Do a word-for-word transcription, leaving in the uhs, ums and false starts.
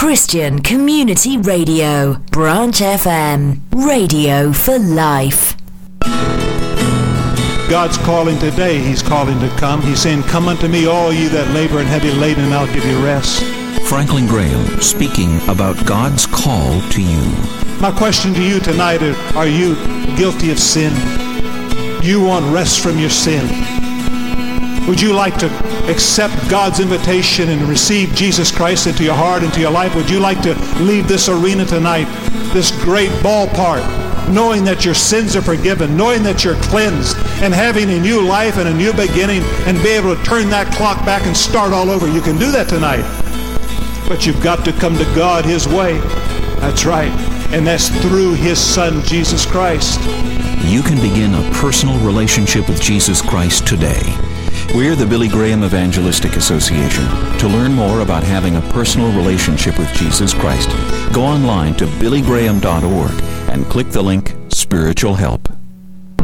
Christian Community Radio, Branch F M, radio for life. God's calling today. He's calling to come. He's saying, come unto me, all ye that labor and heavy laden, and I'll give you rest. Franklin Graham speaking about God's call to you. My question to you tonight is, are you guilty of sin? Do you want rest from your sin? Would you like to accept God's invitation and receive Jesus Christ into your heart, into your life? Would you like to leave this arena tonight, this great ballpark, knowing that your sins are forgiven, knowing that you're cleansed, and having a new life and a new beginning, and be able to turn that clock back and start all over? You can do that tonight. But you've got to come to God His way. That's right. And that's through His Son, Jesus Christ. You can begin a personal relationship with Jesus Christ today. We're the Billy Graham Evangelistic Association. To learn more about having a personal relationship with Jesus Christ, go online to billy graham dot org and click the link Spiritual Help.